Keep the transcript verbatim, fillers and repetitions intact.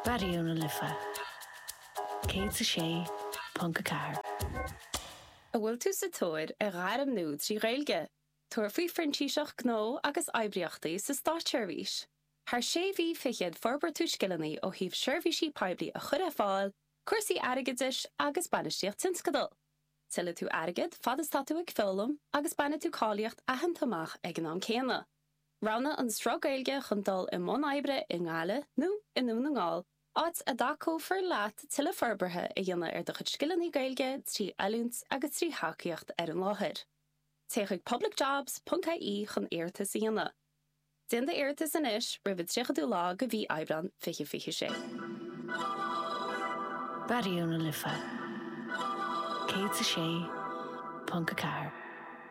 Bariúna lifa. Cé sa sé, punca car. A bhfuil tú sa tóir a ghairm núd trí réilge. Tuair faoi frintíiseach gnó agus ebriachtaí sa stáitseirvís. Thar sé bhí fichiad forbar tú scilanaí ó híomh seirbhísí poiblí a chur a fáil, cuasaí airgeadis agus banistíocht tinscadal. Tilla tú airgead fad is tatú ag fillum agus banna tú cáilíocht ahantamach ag an am céanna. Rana an strogailge chun dul i món ebre i ngáile nó in nún na ngáil, áit a dacó for leat tilla forbarthe i dhéanana ar do chud scilanaí gailge trí eilúnt agus trí hacaíocht ar an láthir. Téigh publicjobs dot I E chun airtas íana. Din de airtas in ish, ribid trichadú lá go bhí aibran fiche fiche sé. Bariúna lifa. Cé sa sé, punca car.